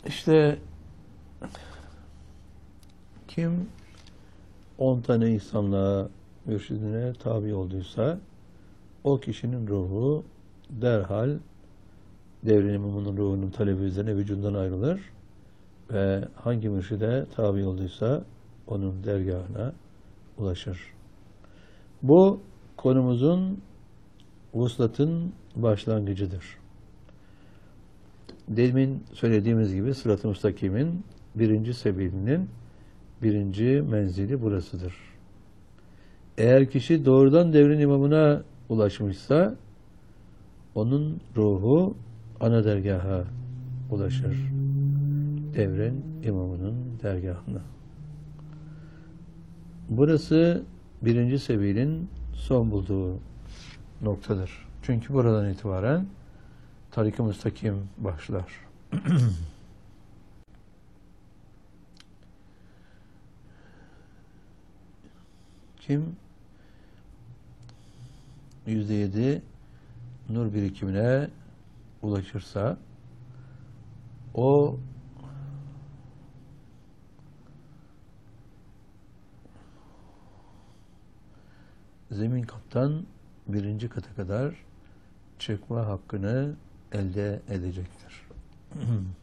İşte kim 10 tane insanlığa, mürşidine tabi olduysa o kişinin ruhu derhal devrin imamının ruhunun talebi üzerine vücudundan ayrılır ve hangi mürşide tabi olduysa onun dergahına ulaşır. Bu konumuzun vuslatın başlangıcıdır. Demin söylediğimiz gibi Sırat-ı Müstakim'in birinci sebilinin birinci menzili burasıdır. Eğer kişi doğrudan devrin imamına ulaşmışsa onun ruhu ana dergaha ulaşır. Devrin imamının dergahına. Burası birinci sebilin son bulduğu noktadır. Çünkü buradan itibaren Tarik-ı Müstakim başlar. Kim %7 nur birikimine ulaşırsa o zemin kattan birinci kata kadar çıkma hakkını elde edecektir.